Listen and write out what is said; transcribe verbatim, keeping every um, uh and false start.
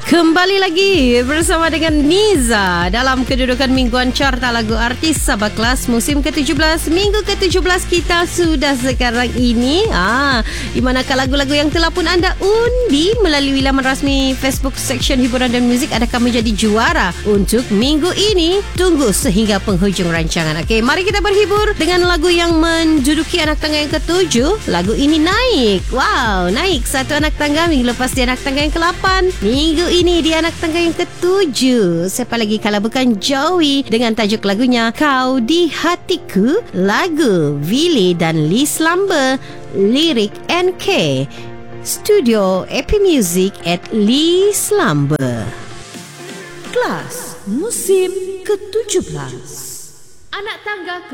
Kembali lagi bersama dengan Niza dalam kedudukan mingguan carta lagu artis Sabah Kelas musim ke tujuh belas. Minggu ke tujuh belas kita sudah sekarang ini. Ah, di manakah lagu-lagu yang telah pun anda undi melalui laman rasmi Facebook section hiburan dan muzik adakah menjadi juara untuk minggu ini? Tunggu sehingga penghujung rancangan. Okey, mari kita berhibur dengan lagu yang menduduki anak tangga yang ketujuh. Lagu ini naik. Wow, naik satu anak tangga. Minggu lepas di anak tangga yang ke delapan. Minggu ini di anak tangga yang ketujuh. Siapa lagi kalau bukan Joey dengan tajuk lagunya Kau di Hatiku. Lagu Willy dan Lee Slumber, lirik N K, studio Epi Music at Lee Slumber. Kelas musim ke tujuh belas. Anak tangga ke